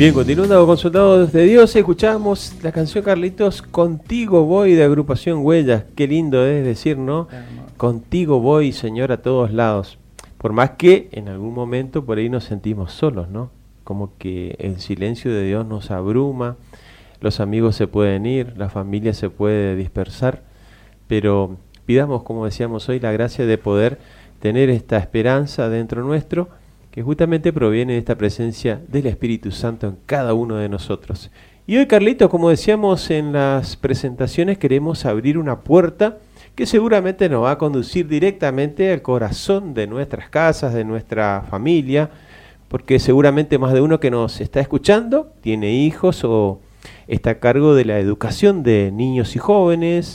Bien, continuando con Soldados de Dios, escuchamos la canción, Carlitos, Contigo voy, de agrupación Huellas. Qué lindo es decir, ¿no? Contigo voy, Señor, a todos lados. Por más que en algún momento por ahí nos sentimos solos, ¿no? Como que el silencio de Dios nos abruma, los amigos se pueden ir, la familia se puede dispersar, pero pidamos, como decíamos hoy, la gracia de poder tener esta esperanza dentro nuestro, que justamente proviene de esta presencia del Espíritu Santo en cada uno de nosotros. Y hoy, Carlitos, como decíamos en las presentaciones, queremos abrir una puerta que seguramente nos va a conducir directamente al corazón de nuestras casas, de nuestra familia, porque seguramente más de uno que nos está escuchando tiene hijos o está a cargo de la educación de niños y jóvenes,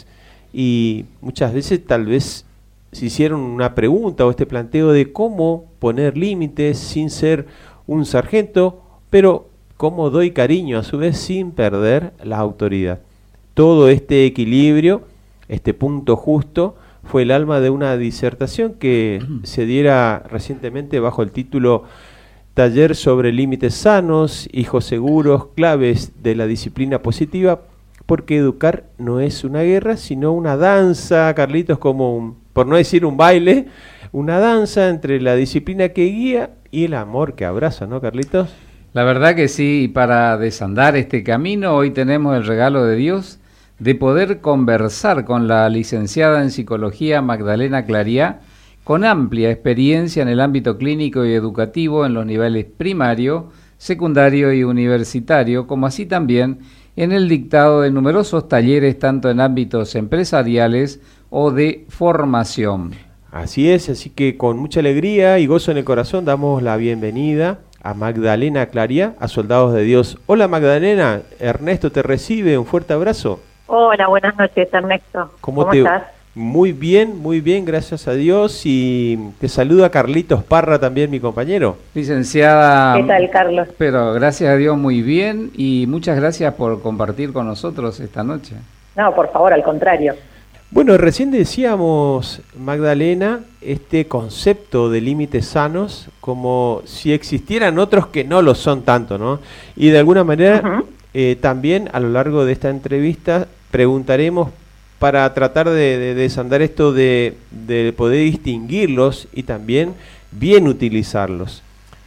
y muchas veces tal vez se hicieron una pregunta o este planteo de cómo poner límites sin ser un sargento, pero cómo doy cariño a su vez sin perder la autoridad. Todo este equilibrio, este punto justo, fue el alma de una disertación que se diera recientemente bajo el título Taller sobre límites sanos, hijos seguros, claves de la disciplina positiva, porque educar no es una guerra, sino una danza, Carlitos, como por no decir un baile, una danza entre la disciplina que guía y el amor que abraza, ¿no, Carlitos? La verdad que sí, y para desandar este camino, hoy tenemos el regalo de Dios de poder conversar con la licenciada en Psicología Magdalena Clariá, con amplia experiencia en el ámbito clínico y educativo en los niveles primario, secundario y universitario, como así también en el dictado de numerosos talleres tanto en ámbitos empresariales o de formación. Así es, así que con mucha alegría y gozo en el corazón damos la bienvenida a Magdalena Clariá, a Soldados de Dios. Hola Magdalena, Ernesto te recibe, un fuerte abrazo. Hola, buenas noches Ernesto. ¿Cómo estás? Muy bien, gracias a Dios, y te saluda Carlitos Parra también, mi compañero. Licenciada. ¿Qué tal, Carlos? Pero gracias a Dios muy bien, y muchas gracias por compartir con nosotros esta noche. No, por favor, al contrario. Bueno, recién decíamos, Magdalena, este concepto de límites sanos, como si existieran otros que no lo son tanto, ¿no? Y de alguna manera, también a lo largo de esta entrevista preguntaremos para tratar de desandar esto de poder distinguirlos y también bien utilizarlos.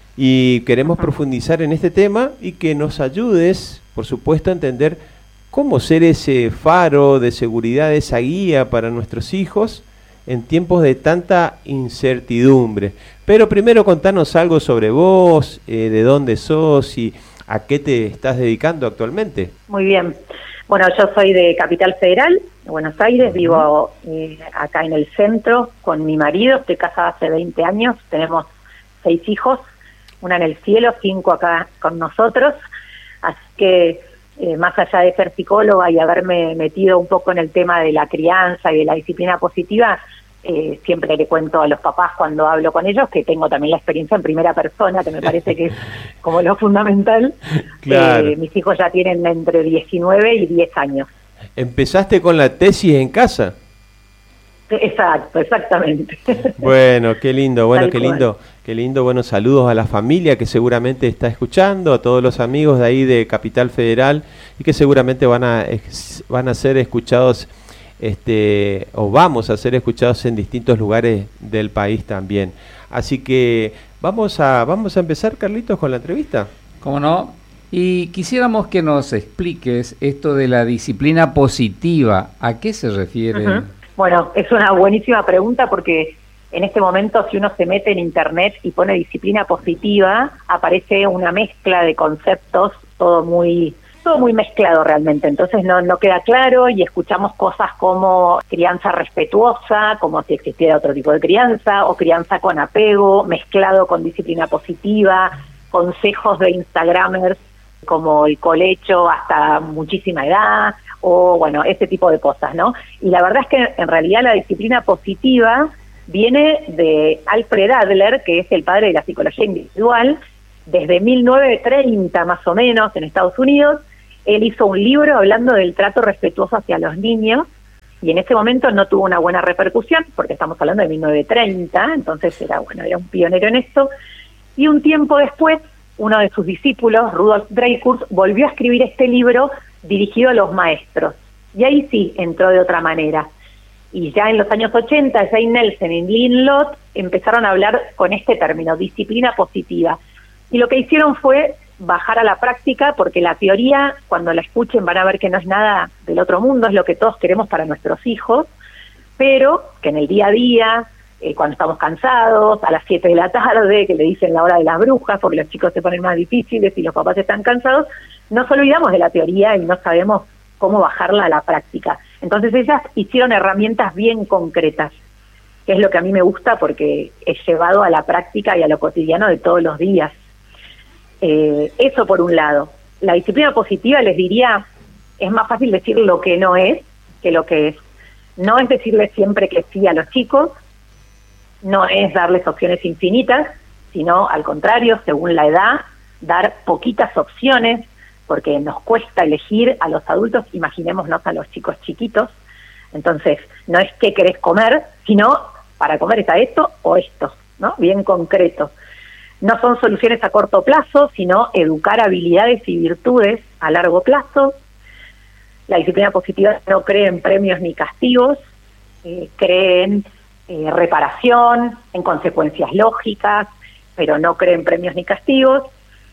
Y queremos profundizar en este tema y que nos ayudes, por supuesto, a entender cómo ser ese faro de seguridad, esa guía para nuestros hijos en tiempos de tanta incertidumbre. Pero primero contanos algo sobre vos, de dónde sos y a qué te estás dedicando actualmente. Muy bien. Bueno, yo soy de Capital Federal, de Buenos Aires, vivo acá en el centro con mi marido, estoy casada hace 20 años, tenemos 6 hijos, una en el cielo, 5 acá con nosotros, así que más allá de ser psicóloga y haberme metido un poco en el tema de la crianza y de la disciplina positiva, siempre le cuento a los papás cuando hablo con ellos que tengo también la experiencia en primera persona, que me parece que es como lo fundamental. Claro. Mis hijos ya tienen entre 19 y 10 años. ¿Empezaste con la tesis en casa? Exacto, exactamente. Bueno, qué lindo, qué lindo. Bueno, saludos a la familia que seguramente está escuchando, a todos los amigos de ahí de Capital Federal y que seguramente van a ser escuchados, o vamos a ser escuchados en distintos lugares del país también. Así que vamos a empezar, Carlitos, con la entrevista. ¿Cómo no? Y quisiéramos que nos expliques esto de la disciplina positiva. ¿A qué se refiere? Bueno, es una buenísima pregunta porque en este momento si uno se mete en internet y pone disciplina positiva, aparece una mezcla de conceptos, todo muy mezclado realmente, entonces no queda claro y escuchamos cosas como crianza respetuosa, como si existiera otro tipo de crianza, o crianza con apego, mezclado con disciplina positiva, consejos de Instagramers como el colecho hasta muchísima edad, o bueno, ese tipo de cosas, ¿no? Y la verdad es que en realidad la disciplina positiva viene de Alfred Adler, que es el padre de la psicología individual, desde 1930 más o menos en Estados Unidos. Él hizo un libro hablando del trato respetuoso hacia los niños y en ese momento no tuvo una buena repercusión porque estamos hablando de 1930, entonces era un pionero en esto. Y un tiempo después uno de sus discípulos, Rudolf Dreikurs, volvió a escribir este libro dirigido a los maestros. Y ahí sí entró de otra manera. Y ya en los años 80, Jane Nelsen y Lynn Lott empezaron a hablar con este término, disciplina positiva. Y lo que hicieron fue bajar a la práctica, porque la teoría, cuando la escuchen, van a ver que no es nada del otro mundo, es lo que todos queremos para nuestros hijos, pero que en el día a día, cuando estamos cansados, a las 7 de la tarde, que le dicen la hora de las brujas, porque los chicos se ponen más difíciles y los papás están cansados, nos olvidamos de la teoría y no sabemos cómo bajarla a la práctica. Entonces ellas hicieron herramientas bien concretas, que es lo que a mí me gusta porque es llevado a la práctica y a lo cotidiano de todos los días. Eso por un lado. La disciplina positiva, les diría, es más fácil decir lo que no es que lo que es. No es decirles siempre que sí a los chicos, no es darles opciones infinitas, sino al contrario, según la edad, dar poquitas opciones, porque nos cuesta elegir a los adultos, imaginémonos a los chicos chiquitos. Entonces, no es qué querés comer, sino para comer está esto o esto, ¿no? Bien concreto. No son soluciones a corto plazo, sino educar habilidades y virtudes a largo plazo. La disciplina positiva no cree en premios ni castigos, cree en reparación, en consecuencias lógicas, pero no cree en premios ni castigos.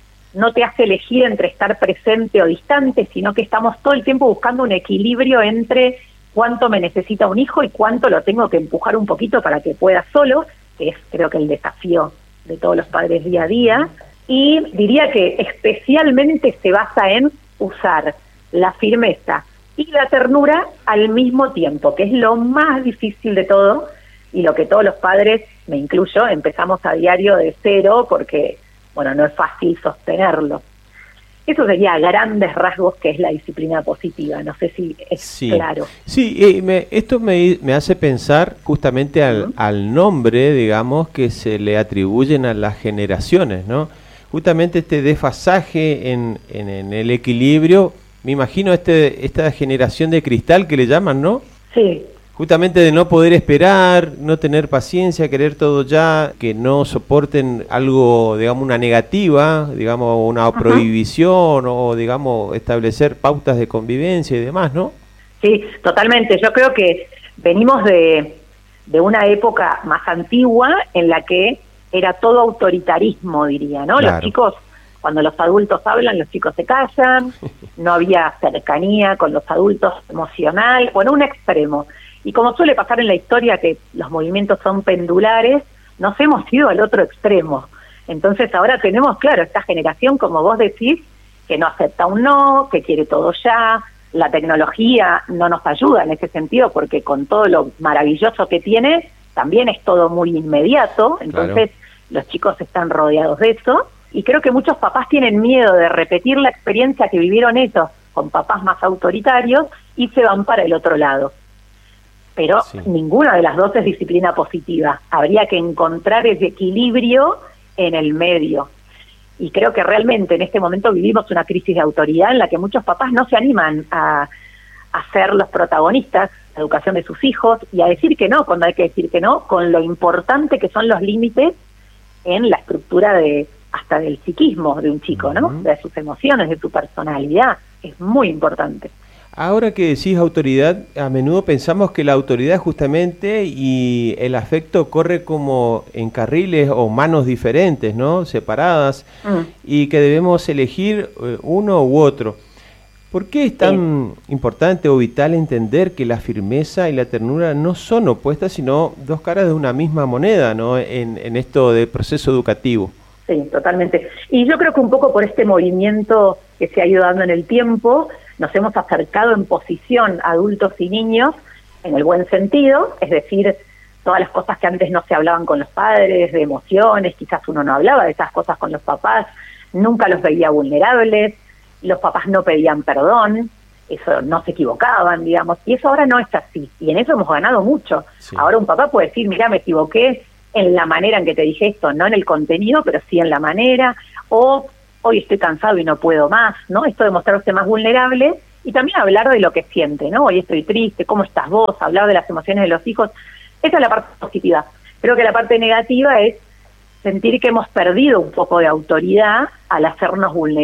No te hace elegir entre estar presente o distante, sino que estamos todo el tiempo buscando un equilibrio entre cuánto me necesita un hijo y cuánto lo tengo que empujar un poquito para que pueda solo, que es creo que el desafío de todos los padres día a día. Y diría que especialmente se basa en usar la firmeza y la ternura al mismo tiempo, que es lo más difícil de todo y lo que todos los padres, me incluyo, empezamos a diario de cero porque, bueno, no es fácil sostenerlo. Eso sería a grandes rasgos que es la disciplina positiva. No sé si es claro. Sí, esto me hace pensar justamente al nombre, digamos, que se le atribuyen a las generaciones, ¿no? Justamente este desfasaje en el equilibrio, me imagino esta generación de cristal que le llaman, ¿no? Sí. Justamente de no poder esperar, no tener paciencia, querer todo ya, que no soporten algo, digamos, una negativa, digamos, una prohibición o, digamos, establecer pautas de convivencia y demás, ¿no? Sí, totalmente. Yo creo que venimos de una época más antigua en la que era todo autoritarismo, diría, ¿no? Claro. Los chicos, cuando los adultos hablan, los chicos se callan, no había cercanía con los adultos emocional, bueno, un extremo. Y como suele pasar en la historia que los movimientos son pendulares, nos hemos ido al otro extremo. Entonces ahora tenemos, claro, esta generación, como vos decís, que no acepta un no, que quiere todo ya. La tecnología no nos ayuda en ese sentido porque con todo lo maravilloso que tiene, también es todo muy inmediato. Entonces los chicos están rodeados de eso. Y creo que muchos papás tienen miedo de repetir la experiencia que vivieron ellos con papás más autoritarios y se van para el otro lado. Pero ninguna de las dos es disciplina positiva. Habría que encontrar ese equilibrio en el medio. Y creo que realmente en este momento vivimos una crisis de autoridad en la que muchos papás no se animan a ser los protagonistas de la educación de sus hijos y a decir que no cuando hay que decir que no, con lo importante que son los límites en la estructura hasta del psiquismo de un chico, ¿no? De sus emociones, de su personalidad. Es muy importante. Ahora que decís autoridad, a menudo pensamos que la autoridad justamente y el afecto corre como en carriles o manos diferentes, ¿no? Separadas, y que debemos elegir uno u otro. ¿Por qué es tan importante o vital entender que la firmeza y la ternura no son opuestas, sino dos caras de una misma moneda, ¿no? En esto del proceso educativo. Sí, totalmente. Y yo creo que un poco por este movimiento que se ha ido dando en el tiempo, nos hemos acercado en posición a adultos y niños en el buen sentido, es decir, todas las cosas que antes no se hablaban con los padres, de emociones, quizás uno no hablaba de esas cosas con los papás, nunca los veía vulnerables, los papás no pedían perdón, eso no se equivocaban, digamos, y eso ahora no es así, y en eso hemos ganado mucho. Sí. Ahora un papá puede decir, mira, me equivoqué en la manera en que te dije esto, no en el contenido, pero sí en la manera, o hoy estoy cansado y no puedo más, ¿no? Esto de mostrarse más vulnerable y también hablar de lo que siente, ¿no? Hoy estoy triste, ¿cómo estás vos? Hablar de las emociones de los hijos. Esa es la parte positiva. Creo que la parte negativa es sentir que hemos perdido un poco de autoridad al hacernos vulnerables.